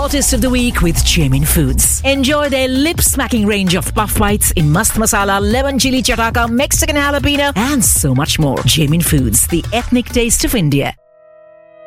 Hottest of the week with Jamin Foods. Enjoy their lip-smacking range of puff bites in mast masala, lemon chili chataka, Mexican jalapeno, and so much more. Jamin Foods, the ethnic taste of India.